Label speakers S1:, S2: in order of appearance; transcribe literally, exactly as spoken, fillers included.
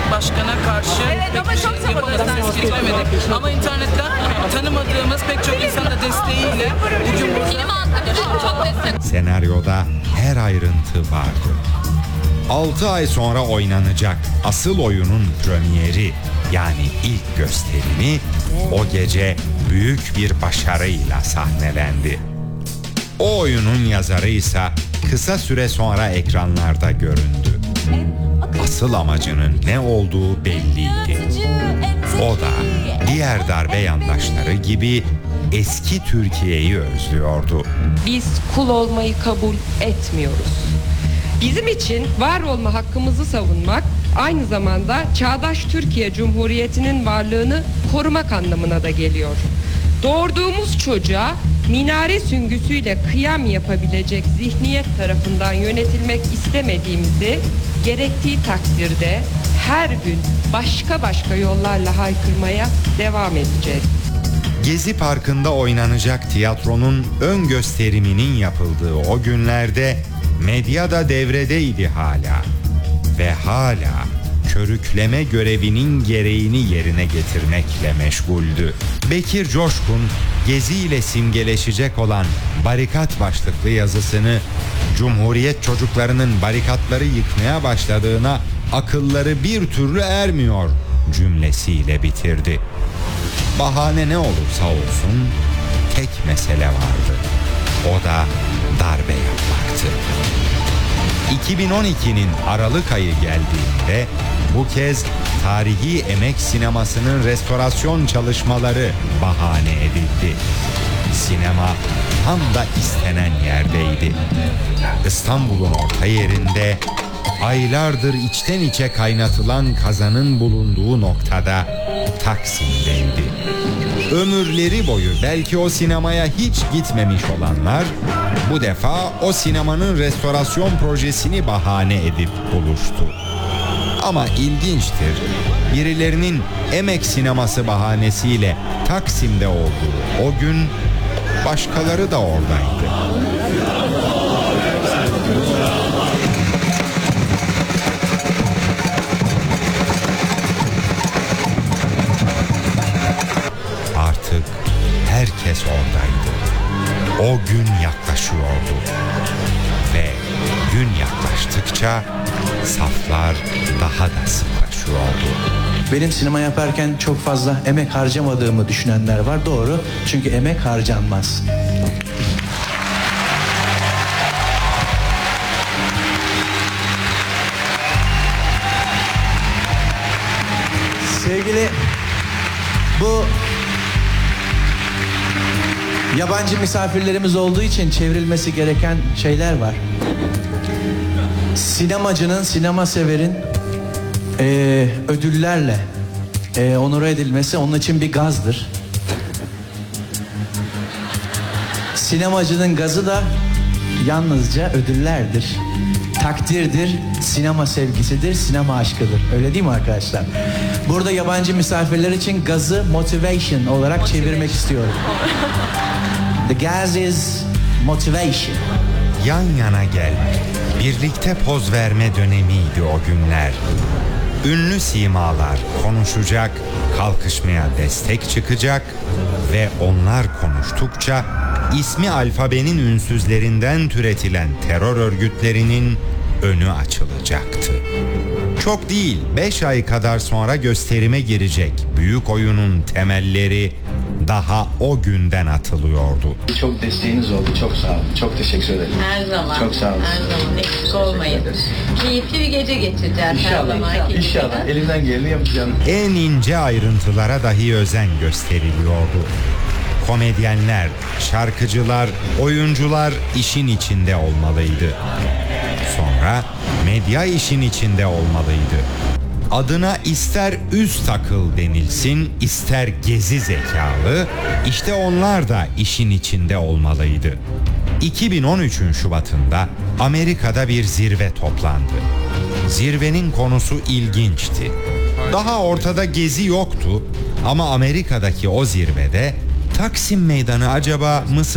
S1: başkana karşı
S2: Evet,
S1: pek
S2: ama
S1: bir
S2: çok
S1: şey
S2: çabaladı.
S1: yapamadık, ses getiremedik. Ama internetten tanımadığımız pek çok insan da desteğiyle bugün burada.
S2: Film arkadaşım çok destek.
S3: Senaryoda her ayrıntı vardı. altı ay sonra oynanacak asıl oyunun premieri, yani ilk gösterimi o gece büyük bir başarıyla sahnelendi. O oyunun yazarı ise kısa süre sonra ekranlarda göründü. Asıl amacının ne olduğu belliydi. O da diğer darbe yandaşları gibi eski Türkiye'yi özlüyordu.
S4: Biz kul olmayı kabul etmiyoruz. Bizim için var olma hakkımızı savunmak aynı zamanda çağdaş Türkiye Cumhuriyeti'nin varlığını korumak anlamına da geliyor. Doğurduğumuz çocuğa minare süngüsüyle kıyam yapabilecek zihniyet tarafından yönetilmek istemediğimizi gerektiği takdirde her gün başka başka yollarla haykırmaya devam edeceğiz.
S3: Gezi Parkı'nda oynanacak tiyatronun ön gösteriminin yapıldığı o günlerde medya da devredeydi hala ve hala körükleme görevinin gereğini yerine getirmekle meşguldü. Bekir Coşkun Gezi ile simgeleşecek olan barikat başlıklı yazısını Cumhuriyet çocuklarının barikatları yıkmaya başladığına akılları bir türlü ermiyor cümlesiyle bitirdi. Bahane ne olursa olsun tek mesele vardı. O da darbe yapmaktı. iki bin on ikinin Aralık ayı geldiğinde bu kez tarihi emek sinemasının restorasyon çalışmaları bahane edildi. Sinema tam da istenen yerdeydi. İstanbul'un orta yerinde aylardır içten içe kaynatılan kazanın bulunduğu noktada Taksim'deydi. Ömürleri boyu belki o sinemaya hiç gitmemiş olanlar bu defa o sinemanın restorasyon projesini bahane edip buluştu. Ama ilginçtir, birilerinin emek sineması bahanesiyle Taksim'de olduğu o gün başkaları da oradaydı. Artık herkes oradaydı. O gün yaklaşıyordu. Ve gün yaklaştıkça saflar daha da sıklaşıyordu.
S5: Benim sinema yaparken çok fazla emek harcamadığımı düşünenler var. Doğru. Çünkü emek harcanmaz. Sevgili, bu yabancı misafirlerimiz olduğu için çevrilmesi gereken şeyler var. Sinemacının, sinema severin e, ödüllerle e, onore edilmesi onun için bir gazdır. Sinemacının gazı da yalnızca ödüllerdir. Takdirdir, sinema sevgisidir, sinema aşkıdır. Öyle değil mi arkadaşlar? Burada yabancı misafirler için gazı motivation olarak motivation. çevirmek istiyorum. The gas is motivation.
S3: Yan yana gelme, birlikte poz verme dönemiydi o günler. Ünlü simalar konuşacak, kalkışmaya destek çıkacak ve onlar konuştukça ismi alfabenin ünsüzlerinden türetilen terör örgütlerinin önü açılacaktı. Çok değil, beş ay kadar sonra gösterime girecek büyük oyunun temelleri daha o günden atılıyordu.
S5: Çok desteğiniz oldu, çok sağ olun. Çok teşekkür ederim.
S6: Her zaman.
S5: Çok sağ olun.
S6: Her zaman eksik olmayın. Keyifli bir gece geçireceğiz her zaman.
S5: İnşallah. İnşallah. Elimden geleni yapacağım.
S3: En ince ayrıntılara dahi özen gösteriliyordu. Komedyenler, şarkıcılar, oyuncular işin içinde olmalıydı. Sonra medya işin içinde olmalıydı. Adına ister üst takıl denilsin, ister gezi zekalı, işte onlar da işin içinde olmalıydı. iki bin on üçün Şubat'ında Amerika'da bir zirve toplandı. Zirvenin konusu ilginçti. Daha ortada gezi yoktu ama Amerika'daki o zirvede Taksim Meydanı acaba Mısır